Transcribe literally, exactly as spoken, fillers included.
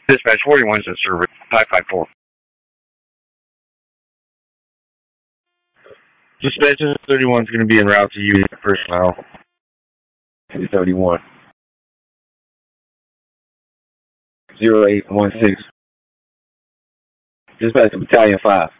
Dispatch forty-one is in service. five five four. Dispatch thirty-one is going to be en route to you personnel. two thirty-one. zero eight one six. Dispatch to Battalion five.